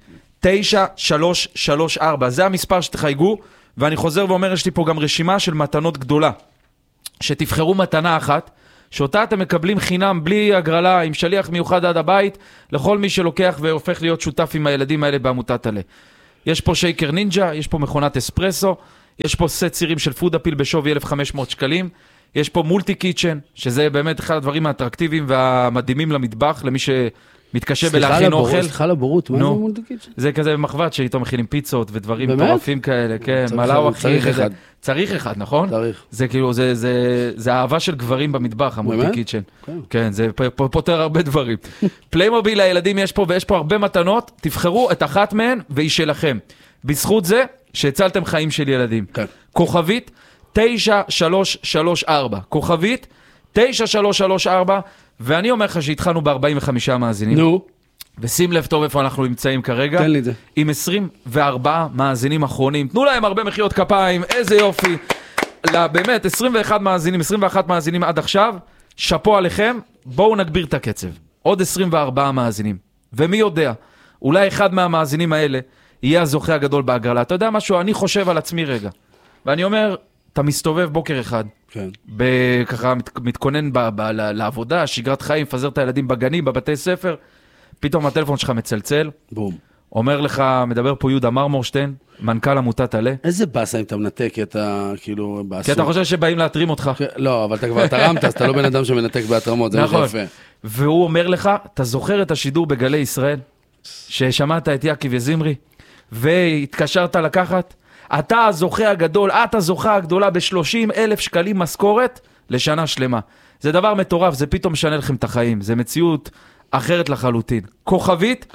9334, זה המספר שתחייגו, ואני חוזר ואומר, יש לי פה גם רשימה של מתנות גדולה, שתבחרו מתנה אחת, שאותה אתם מקבלים חינם בלי הגרלה, עם שליח מיוחד עד הבית, לכל מי שלוקח והופך להיות שותף עם הילדים האלה בעמותת עלה. יש פה שייקר נינג'ה, יש פה מכונת אספרסו, יש פה סט צירים של פוד אפיל בשווי 1,500 שקלים, יש פה מולטי קיצ'ן, שזה באמת אחד הדברים האטרקטיביים והמדהימים למטבח, למי שמתקשה בלהכין אוכל. סליחה לבורות, מה זה מולטי קיצ'ן? זה כזה מחבת שאיתו מכינים פיצות ודברים מטורפים כאלה, כן, מלאו אחי. צריך אחד, נכון? צריך. זה כאילו, זה האהבה של גברים במטבח, המולטי קיצ'ן. כן, זה פותר הרבה דברים. פליימוביל לילדים יש פה, ויש פה הרבה מתנות, תבחרו את אחת מהן והיא שלכם. בזכות זה שהצלתם חיים של ילדים. כוכבית 9334, כוכבית 9334, ואני אומר לך שהתחלנו ב-45 מאזינים. נו. ושים לב טוב איפה אנחנו נמצאים כרגע. תן לי את זה. עם 24 מאזינים אחרונים. תנו להם הרבה מחיאות כפיים, איזה יופי. באמת, 21 מאזינים עד עכשיו. שפו עליכם, בואו נגביר את הקצב. עוד 24 מאזינים. ומי יודע, אולי אחד מהמאזינים האלה יהיה הזוכה הגדול בהגרלה. אתה יודע משהו? אני חושב על עצמי רגע. ואני אומר, אתה מסתובב בוקר אחד. כן. ככה מתכונן לעבודה, שגרת חיים, פזר את הילדים בגנים, בבתי ספר. פתאום הטלפון שלך מצלצל. בום. אומר לך, מדבר פה יהודה מרמורשטיין, מנכ"ל עמותת עלה. איזה באסה אם אתה מנתק, כי אתה כאילו... כי אתה חושב שבאים להתרים אותך. לא, אבל אתה כבר תרמת, אז אתה לא בן אדם שמנתק בהתרמות, זה נכון. יפה. והוא אומר לך, אתה זוכר את השידור בגלי ישראל, ששמעת את יקי וזמרי, והתקשרת לקחת, אתה הזוכה הגדול, את הזוכה הגדולה ב30,000 שקלים משכורת לשנה שלמה. זה דבר מטורף, זה פתאום משנה לכם את החיים, זה מציאות אחרת לחלוטין. כוכבית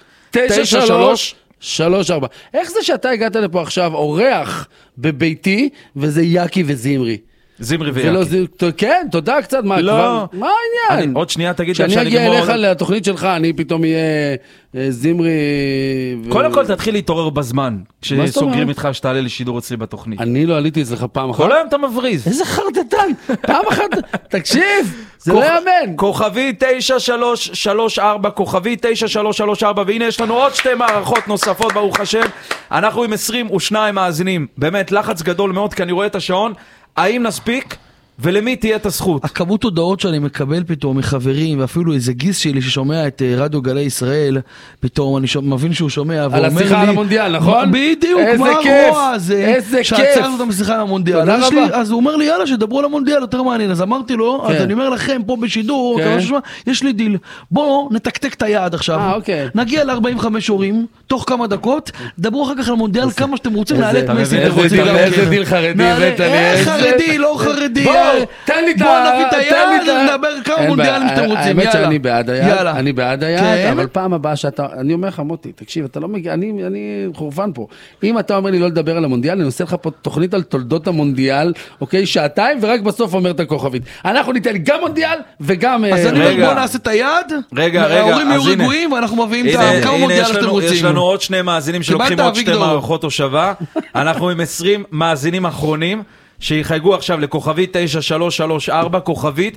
9334. איך זה שאתה הגעת לפה עכשיו אורח בביתי, וזה יקי וזמרי? זמרי ויקי. כן, תודה קצת. לא. מה העניין? עוד שנייה תגיד שאני אגיע אליך לתוכנית שלך, אני פתאום יהיה זמרי... קודם כל תתחיל להתעורר בזמן, כשסוגרים איתך שתעלה לשידור אצלי בתוכנית. אני לא עליתי אצלך פעם אחת. כל היום אתה מבריז. איזה חרטטן. פעם אחת, תקשיב, זה לא יאמן. כוכבי 9334, כוכבי 9334, והנה יש לנו עוד 2 מערכות נוספות, ברוך השם. אנחנו עם 22 מאזינים. באמת, לחץ גדול מאוד, כי אני רואה את השעון. האם נספיק? ולמי תהיה את הזכות? הכמות הודעות שאני מקבל פתאום מחברים, ואפילו איזה גיס שלי ששומע את רדיו גלי ישראל, פתאום אני מבין שהוא שומע, על השיחה על המונדיאל, נכון? בדיוק, מה הרוע הזה? איזה כיף. שעצרנו אותם בשיחה על המונדיאל. אז הוא אומר לי, יאללה, שדברו על המונדיאל יותר מעניין. אז אמרתי לו, אז אני אומר לכם, פה בשידור, יש לי דיל. בואו נתקתק את היעד עכשיו. נגיע ל-45 הורים, תוך כמה דקות, דברו אחר כך על המונדיאל כמה שאתם רוצים, נעלה את מסי. איזה דיל חרדי הבאת לי. חרדי, לא חרדי. תן לי בוא נביא את היעד, נדבר כמה מונדיאלים שאתם רוצים. האמת שאני בעד היעד, אני בעד היעד, אבל פעם הבאה שאתה, אני אומר לך מוטי, תקשיב, אתה לא מגיע, אני חורפן פה. אם אתה אומר לי לא לדבר על המונדיאל, אני עושה לך פה תוכנית על תולדות המונדיאל, אוקיי, שעתיים, ורק בסוף אומר את הכוכבית. אנחנו ניתן לי גם מונדיאל וגם... אז אני אומר, בוא נעשה את היעד, ההורים יהיו רגועים, ואנחנו מביאים את כמה מונדיאל שאתם רוצים. יש לנו עוד 2 מאזינים שלוקחים עוד 2 מערכות הושבה. אנחנו עם 20 מאזינים אחרונים. שיחייגו עכשיו לכוכבית 9334, כוכבית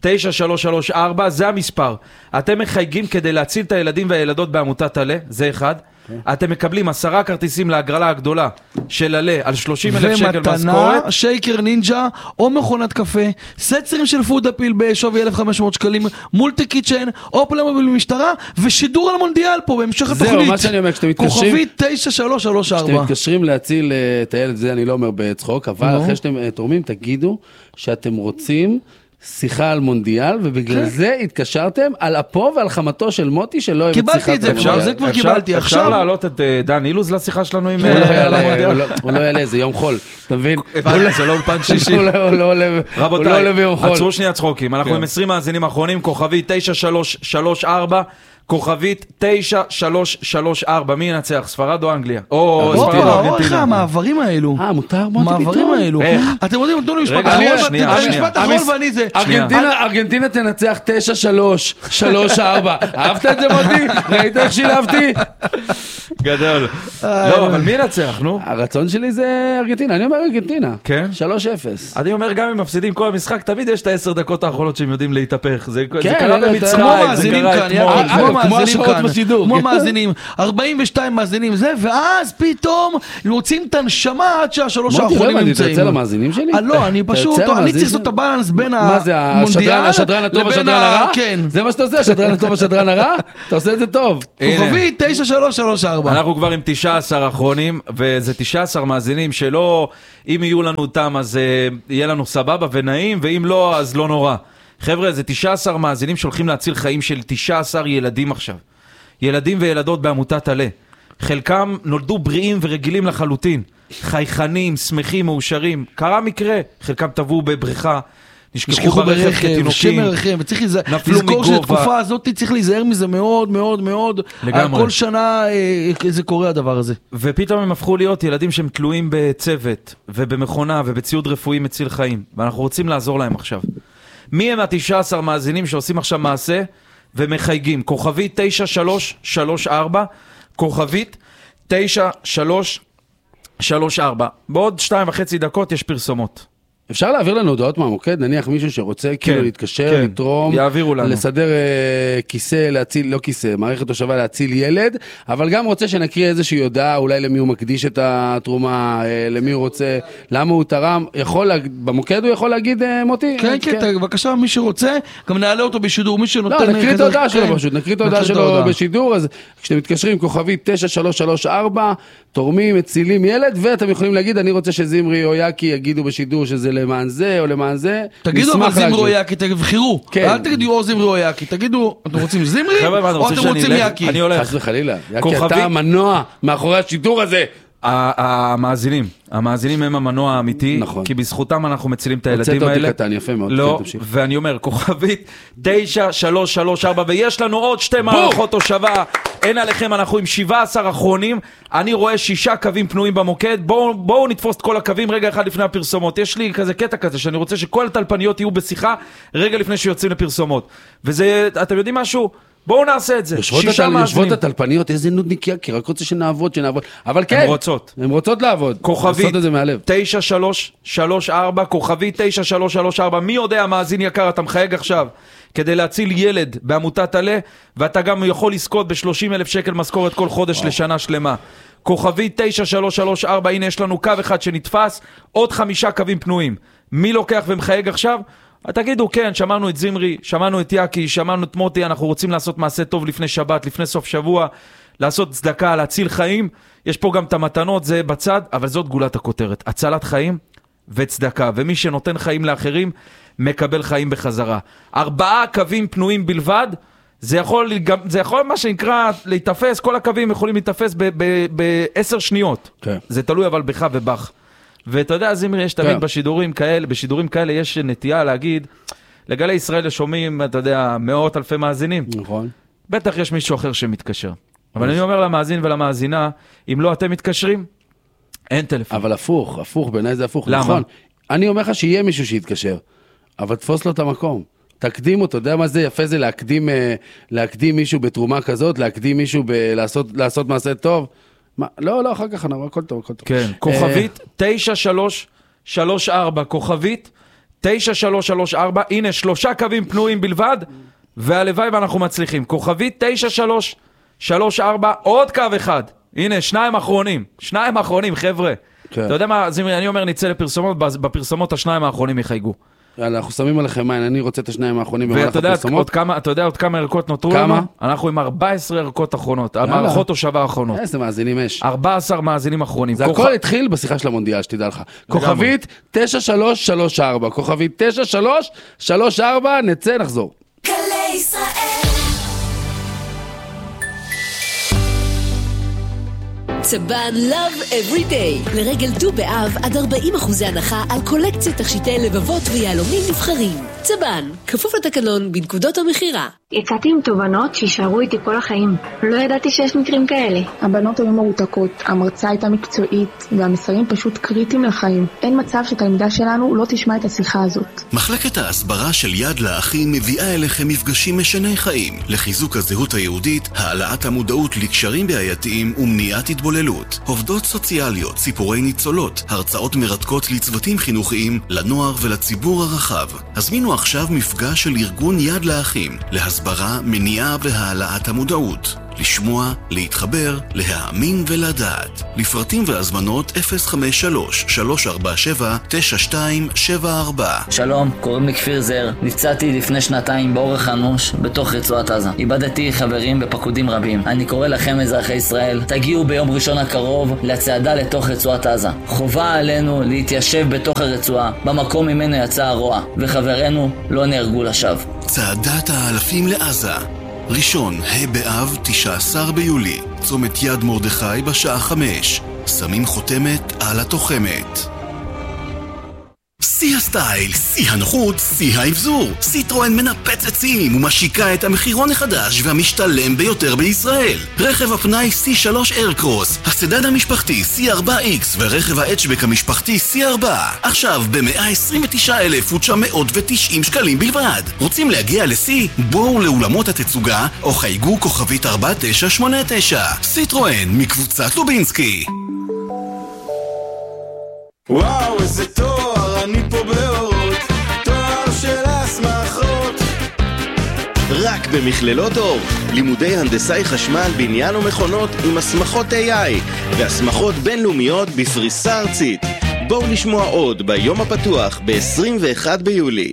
9334, זה המספר. אתם מחייגים כדי להציל את הילדים והילדות בעמותת עלה, זה אחד. אתם מקבלים 10 כרטיסים להגרלה הגדולה של עלה על 30,000 שקל משכורת. ומתנה, שייקר נינג'ה או מכונת קפה, סצרים של פוד אפיל בשווי 1,500 שקלים, מולטי קיצ'ן, או פלמוביל משטרה, ושידור על מונדיאל פה בהמשך התוכנית. זהו, מה שאני אומר, כשאתם מתקשרים... כוכבית 9334. כשאתם מתקשרים להציל את הילד, זה אני לא אומר בצחוק, אבל אחרי שאתם תורמים, תגידו שאתם רוצים... שיחה על מונדיאל, ובגלל זה התקשרתם על אפו ועל חמתו של מוטי שלא אוהב את שיחת המונדיאל. זה כבר קיבלתי. אפשר להעלות את דן אילוז לשיחה שלנו עם... הוא לא יעלה, זה יום חול, אתה מבין? זה לא אולפן שישי. הוא לא עולה ביום חול. עצרו שנייה צחוקים, אנחנו עם 20 מאזינים האחרונים, כוכבית 9334, כוכבית 9334, מי ינצח? ספרד או אנגליה? איך המעברים האלו? מותר מוטי פתאום. המעברים האלו. אתם יודעים, נתנו לי משפט אחרון ואני זה. ארגנטינה תנצח 9-3-3-4. אהבת את זה מוטי? ראית איך שילבתי? גדול. לא, אבל מי ינצח, נו? הרצון שלי זה ארגנטינה, אני אומר ארגנטינה. כן? 3-0. אני אומר גם אם מפסידים כל המשחק, תמיד יש את 10 דקות האחרונות שהם יודעים להתהפך. זה קרה במצרים, זה קרה אתמול. כמו מאזינים, 42 מאזינים זה, ואז פתאום יוצאים את הנשמה עד שהשלוש האחרונים נמצאים. אתה יוצא למאזינים שלי? לא, אני פשוט, אני צריך לעשות את הבאלנס בין המונדיאל השדרן הטוב והשדרן הרע? זה מה שאתה עושה, השדרן הטוב והשדרן הרע? אתה עושה את זה טוב. כוכבי 9334. אנחנו כבר עם 19 אחרונים, וזה 19 מאזינים שלא, אם יהיו לנו אותם אז יהיה לנו סבבה ונעים, ואם לא אז לא נורא. חבר'ה, זה 19 מאזינים שהולכים להציל חיים של 19 ילדים עכשיו. ילדים וילדות בעמותת עלה. חלקם נולדו בריאים ורגילים לחלוטין. חייכנים, שמחים, מאושרים. קרה מקרה. חלקם טבעו בבריכה, נשכחו ברכב כתינוקים. וצריך לזכור שהתקופה הזאת צריך להיזהר מזה מאוד מאוד מאוד. לגמרי. כל שנה זה קורה הדבר הזה. ופתאום הם הפכו להיות ילדים שהם תלויים בצוות ובמכונה ובציוד רפואי מציל חיים. ואנחנו רוצים לעזור להם עכשיו. מי הם 19 מאזינים שעושים עכשיו מעשה ומחייגים? כוכבית 9334, כוכבית 9334. בעוד 2.5 דקות יש פרסומות. אפשר להעביר לנו הודעות מהמוקד, נניח מישהו שרוצה כאילו להתקשר, לתרום, לסדר כיסא, להציל, לא כיסא, מערכת תושבה להציל ילד, אבל גם רוצה שנקריא איזושהי הודעה, אולי למי הוא מקדיש את התרומה, למי הוא רוצה, למה הוא תרם, במוקד הוא יכול להגיד מוטי? כן, כן, בבקשה, מי שרוצה, גם נעלה אותו בשידור, מי שנותן... לא, נקריא את ההודעה שלו פשוט, נקריא את ההודעה שלו בשידור, אז כשאתם מתקשרים כוכבית 9334, תורמים, מצילים ילד, ואתם יכולים להגיד, אני רוצה שזמרי או יקי יגידו בשידור שזה למען זה או למען זה. תגידו אבל זמרי או יקי, תבחירו. אל תגידו או זמרי או יקי, תגידו, אתם רוצים זמרי או אתם רוצים יקי? אני הולך. חס וחלילה. יקי, אתה המנוע מאחורי השידור הזה. המאזינים הם המנוע האמיתי, כי בזכותם אנחנו מצילים את הילדים האלה. הוצאת אותי קטן, יפה מאוד. לא, ואני אומר, כוכבית 9334, ויש לנו עוד 2 מערכות תושבה, אין עליכם, אנחנו עם 17 אחרונים, אני רואה 6 קווים פנויים במוקד, בואו נתפוס את כל הקווים רגע אחד לפני הפרסומות, יש לי כזה קטע כזה, שאני רוצה שכל הטלפניות יהיו בשיחה, רגע לפני שיוצאים לפרסומות, וזה, אתם יודעים משהו? בואו נעשה את זה. יושבות הטלפניות, איזה נודניקיה, כי רק רוצה שנעבוד. אבל כן, הן רוצות לעבוד. כוכבית 9334, כוכבית 9334, מי יודע, מאזין יקר, אתה מחייג עכשיו, כדי להציל ילד בעמותת עלה, ואתה גם יכול לזכות ב-30,000 שקל משכורת כל חודש לשנה שלמה. כוכבי 9334, הנה יש לנו קו אחד שנתפס, עוד 5 קווים פנויים. מי לוקח ומחייג עכשיו? תגידו, כן, שמענו את זמרי, שמענו את יקי, שמענו את מוטי, אנחנו רוצים לעשות מעשה טוב לפני שבת, לפני סוף שבוע, לעשות צדקה, להציל חיים. יש פה גם את המתנות, זה בצד, אבל זאת גולת הכותרת. הצלת חיים וצדקה, ומי שנותן חיים לאחרים, מקבל חיים בחזרה. 4 קווים פנויים בלבד, זה יכול מה שנקרא להתאפס, כל הקווים יכולים להתאפס ב-10 שניות. כן. זה תלוי אבל בך ובך. ואתה יודע, זמרי, יש תמיד בשידורים כאלה יש נטייה להגיד, לגלי ישראל שומעים, אתה יודע, מאות אלפי מאזינים. נכון. בטח יש מישהו אחר שמתקשר. אבל אני אומר למאזין ולמאזינה, אם לא אתם מתקשרים, אין טלפון. אבל הפוך, בעיניי זה הפוך. למה? נכון. אני אומר לך שיהיה מישהו שיתקשר, אבל תפוס לו את המקום. תקדים אותו, יודע מה זה יפה זה להקדים מישהו בתרומה כזאת, להקדים מישהו לעשות מעשה טוב. לא, אחר כך נראה, הכל טוב. כן, כוכבית 9334, כוכבית 9334, הנה 3 קווים פנויים בלבד, והלוואי ואנחנו מצליחים. כוכבית 9334, עוד קו אחד. הנה, 2 אחרונים, חבר'ה. אתה יודע מה, זמרי, אני אומר נצא לפרסומות, בפרסומות 2 האחרונים יחייגו. יאללה, אנחנו שמים עליכם מים, אני רוצה את 2 האחרונים במהלך הפרסומות. אתה יודע עוד כמה ערכות נותרו לנו? אנחנו עם 14 ערכות אחרונות, המערכות הושבה האחרונות. איזה מאזינים יש? 14 מאזינים אחרונים. זה הכל התחיל בשיחה של המונדיאל, שתדע לך. כוכבית 9334, כוכבית 9334, נצא, נחזור. גלי ישראל. צבן Love Every Day. לרגל ט"ו באב עד 40% הנחה על קולקציית תכשיטי לבבות ויהלומים נבחרים. צבן, כפוף לתקנון בנקודות המחירה. יצאתי עם תובנות שישארו איתי כל החיים. לא ידעתי שיש מקרים כאלה. הבנות היו מרותקות, המרצה הייתה מקצועית, והמסרים פשוט קריטיים לחיים. אין מצב שתלמידה שלנו לא תשמע את השיחה הזאת. מחלקת ההסברה של יד לאחים מביאה אליכם מפגשים משני חיים, לחיזוק הזהות היהודית, העלאת המודעות לקשרים בעייתיים ומניעת התבוללות. עובדות סוציאליות, סיפורי ניצולות, הרצאות מרתקות לצוותים חינוכיים, לנוער ולציבור הרחב. הזמינו עכשיו מפגש של ארגון יד לאחים, להסברה, מניעה והעלאת המודעות. לשמוע, להתחבר, להאמין ולדעת. לפרטים והזמנות 053-347-9274. שלום, קוראים לי כפיר זר. נפצעתי לפני 2 באורך אנוש בתוך רצועת עזה. איבדתי חברים בפקודים רבים. אני קורא לכם אזרחי ישראל, תגיעו ביום ראשון הקרוב לצעדה לתוך רצועת עזה. חובה עלינו להתיישב בתוך הרצועה, במקום ממנו יצא הרוע, וחברינו לא נהרגו לשווא. צעדת האלפים לעזה. ראשון, ה' באב, 19 ביולי, צומת יד מרדכי בשעה 5. שמים חותמת על התוחמת. שיא הסטייל, שיא הנוחות, שיא האבזור. סיטרואן מנפץ עצים ומשיקה את המחירון החדש והמשתלם ביותר בישראל. רכב הפנאי C3 איירקרוס, הסדן המשפחתי C4X ורכב ההאצ'בק המשפחתי C4. עכשיו ב-129,990 שקלים בלבד. רוצים להגיע לשיא? בואו לאולמות התצוגה או חייגו כוכבית 4989. סיטרואן מקבוצת לובינסקי. וואו, איזה תואר, אני פה באורות, תואר של הסמכות. רק במכללות אור, לימודי הנדסאי חשמל, בניין ומכונות עם הסמכות AI והסמכות בינלאומיות בפריסה ארצית. בואו לשמוע עוד ביום הפתוח ב-21 ביולי.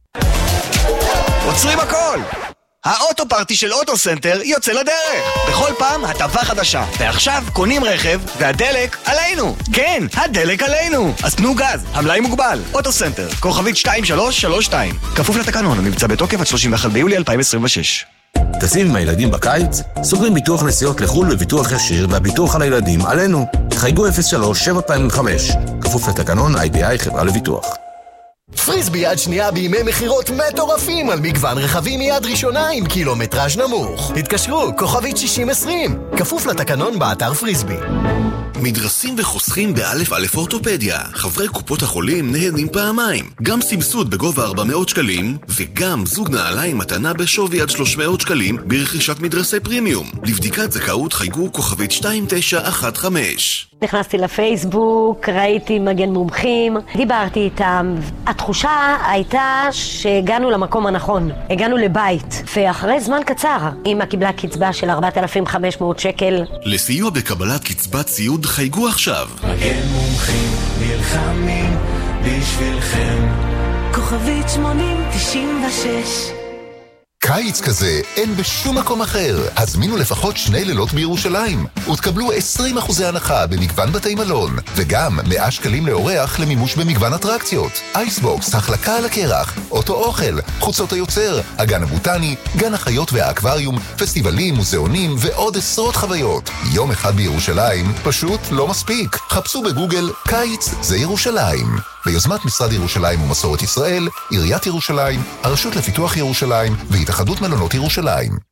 עוצרים הכל! האוטו פארטי של אוטו סנטר יוצא לדרך. בכל פעם הטבה חדשה. ועכשיו קונים רכב והדלק עלינו. כן, הדלק עלינו. אז תנו גז, המלאי מוגבל. אוטו סנטר, כוכבית 2332. כפוף לתקנון, המבצע בתוקף עד 31 ביולי 2026. טסים עם הילדים בקיץ? סוגרים ביטוח נסיעות לחול בביטוח ישיר והביטוח על הילדים עלינו. חייגו 03-725. כפוף לתקנון IBI חברה לביטוח. פריסבי יד שנייה בימי מחירות מטורפים על מגוון רכבים מיד ראשונה עם קילומטראז' נמוך. התקשרו, כוכבית 6020. כפוף לתקנון באתר פריסבי. מדרסים וחוסכים באלף אלף אורתופדיה. חברי קופות החולים נהנים פעמיים. גם סבסוד בגובה 400 שקלים, וגם זוג נעליים מתנה בשווי עד 300 שקלים ברכישת מדרסי פרימיום. לבדיקת זכאות חייגו כוכבית 2915. נכנסתי לפייסבוק, ראיתי מגן מומחים, דיברתי איתם. התחושה הייתה שהגענו למקום הנכון, הגענו לבית, ואחרי זמן קצר אמא קיבלה קצבה של 4,500 שקל. לסיוע בקבלת קצבת סיעוד חייגו עכשיו. מגן מומחים נלחמים בשבילכם. כוכבית 8096. קיץ כזה אין בשום מקום אחר. הזמינו לפחות 2 לילות בירושלים ותקבלו 20% הנחה במגוון בתי מלון, וגם 100 שקלים לאורח למימוש במגוון אטרקציות. אייסבוקס, החלקה על הקרח, אוטו אוכל, חוצות היוצר, הגן הבוטני, גן החיות והאקווריום, פסטיבלים, מוזיאונים ועוד עשרות חוויות. יום אחד בירושלים פשוט לא מספיק. חפשו בגוגל קיץ זה ירושלים. ביוזמת משרד ירושלים ומסורת ישראל, עיריית ירושלים, הרשות לפיתוח ירושלים והתאחדות מלונות ירושלים.